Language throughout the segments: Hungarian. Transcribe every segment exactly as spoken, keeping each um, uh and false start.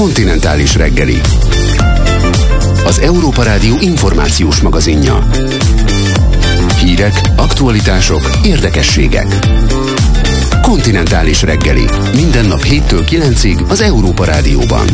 Kontinentális reggeli. Az Európa Rádió információs magazinja. Hírek, aktualitások, érdekességek. Kontinentális reggeli. Minden nap héttől kilencig az Európa Rádióban.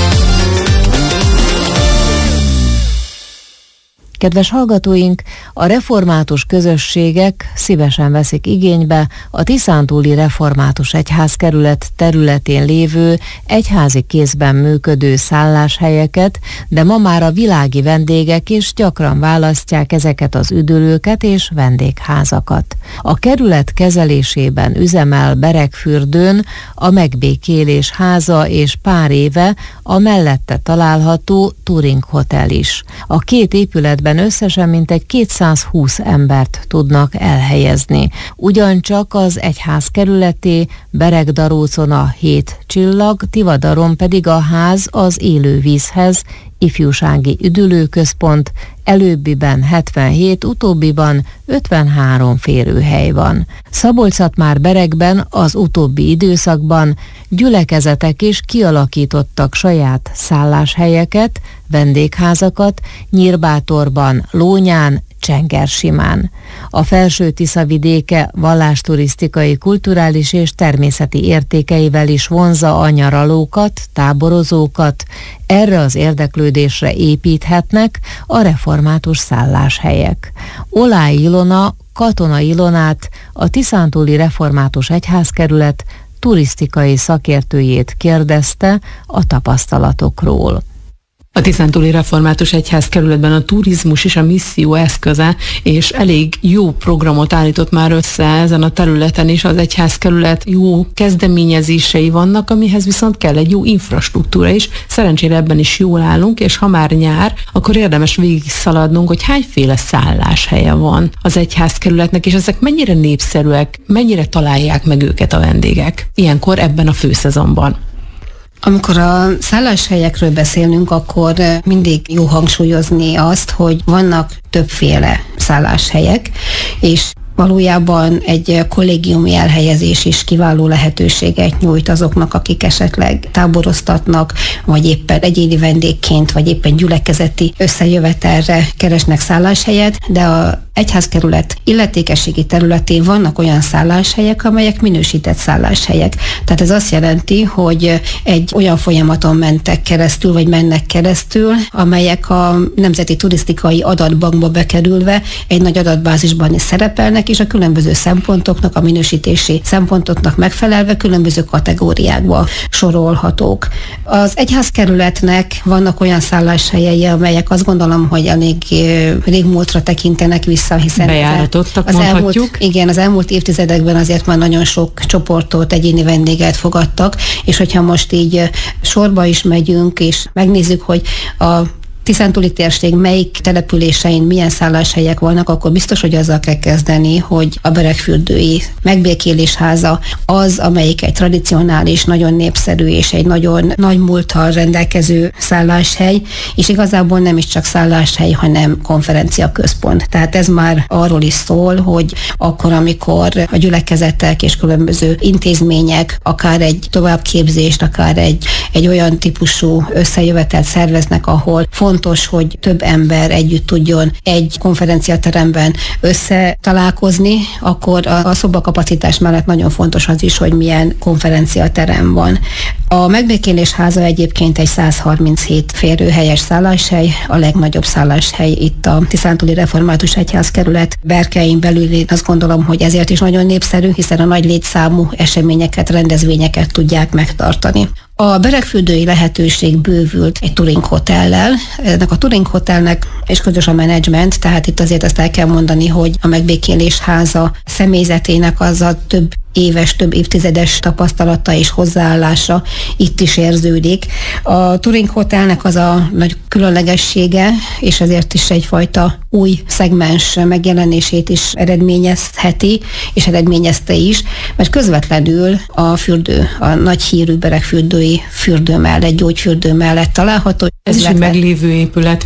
Kedves hallgatóink, a református közösségek szívesen veszik igénybe a Tiszántúli Református Egyházkerület területén lévő egyházi kézben működő szálláshelyeket, de ma már a világi vendégek is gyakran választják ezeket az üdülőket és vendégházakat. A kerület kezelésében üzemel Beregfürdőn a Megbékélés háza és pár éve a mellette található Turing Hotel is. A két épületben összesen mintegy kétszázhúsz embert tudnak elhelyezni. Ugyancsak az egyház kerületé, Beregdarócon a Hét Csillag, Tivadaron pedig a ház az Élővízhez, ifjúsági üdülőközpont, előbbiben hetvenhét, utóbbiban ötvenhárom férőhely van. Szabolcs-Szatmár-Beregben az utóbbi időszakban gyülekezetek is kialakítottak saját szálláshelyeket, vendégházakat, Nyírbátorban, Lónyán, Csengersimán. A Felső-Tisza vidéke vallásturisztikai, kulturális és természeti értékeivel is vonzza a nyaralókat, táborozókat. Erre az érdeklődésre építhetnek a református szálláshelyek. Oláh Ilona, Katona Ilonát, a Tiszántúli Református Egyházkerület turisztikai szakértőjét kérdezte a tapasztalatokról. A Tiszántúli Református Egyházkerületben a turizmus és a misszió eszköze, és elég jó programot állított már össze ezen a területen is az egyházkerület. Jó kezdeményezései vannak, amihez viszont kell egy jó infrastruktúra is. Szerencsére ebben is jól állunk, és ha már nyár, akkor érdemes végig szaladnunk, hogy hányféle szálláshelye van az egyházkerületnek, és ezek mennyire népszerűek, mennyire találják meg őket a vendégek ilyenkor ebben a főszezonban. Amikor a szálláshelyekről beszélünk, akkor mindig jó hangsúlyozni azt, hogy vannak többféle szálláshelyek, és valójában egy kollégiumi elhelyezés is kiváló lehetőséget nyújt azoknak, akik esetleg táboroztatnak, vagy éppen egyéni vendégként, vagy éppen gyülekezeti összejövetelre keresnek szálláshelyet, de a egyházkerület illetékességi területén vannak olyan szálláshelyek, amelyek minősített szálláshelyek. Tehát ez azt jelenti, hogy egy olyan folyamaton mentek keresztül, vagy mennek keresztül, amelyek a Nemzeti Turisztikai Adatbankba bekerülve egy nagy adatbázisban is szerepelnek, és a különböző szempontoknak, a minősítési szempontoknak megfelelve különböző kategóriákba sorolhatók. Az egyházkerületnek vannak olyan szálláshelyei, amelyek azt gondolom, hogy elég régmúltra tekintenek vissza, hiszen bejáratottak, az mondhatjuk. Elmúlt, igen, az elmúlt évtizedekben azért már nagyon sok csoportot, egyéni vendéget fogadtak, és hogyha most így sorba is megyünk, és megnézzük, hogy a Tiszántúli térség melyik településein milyen szálláshelyek vannak, akkor biztos, hogy azzal kell kezdeni, hogy a Beregfürdői Megbékélés háza az, amelyik egy tradicionális, nagyon népszerű és egy nagyon nagy múlttal rendelkező szálláshely, és igazából nem is csak szálláshely, hanem konferenciaközpont. Tehát ez már arról is szól, hogy akkor, amikor a gyülekezetek és különböző intézmények akár egy továbbképzést, akár egy, egy olyan típusú összejövetelt szerveznek, ahol fontos, hogy több ember együtt tudjon egy konferenciateremben összetalálkozni, akkor a, a szobakapacitás mellett nagyon fontos az is, hogy milyen konferenciaterem van. A Megbékélés háza egyébként egy száz harminchét férőhelyes szálláshely, a legnagyobb szálláshely itt a Tiszántúli Református Egyházkerület berkein belül. Én azt gondolom, hogy ezért is nagyon népszerű, hiszen a nagy létszámú eseményeket, rendezvényeket tudják megtartani. A beregfürdői lehetőség bővült egy Turing Hotellel. Ennek a Turing Hotelnek és közös a menedzsment, tehát itt azért ezt el kell mondani, hogy a Megbékélés háza személyzetének az a több éves, több évtizedes tapasztalata és hozzáállása itt is érződik. A Turing Hotelnek az a nagy különlegessége, és ezért is egyfajta új szegmens megjelenését is eredményezheti, és eredményezte is, mert közvetlenül a fürdő, a nagy hírű beregfürdői fürdő mellett, gyógyfürdő mellett található. Ez is egy meglévő épület.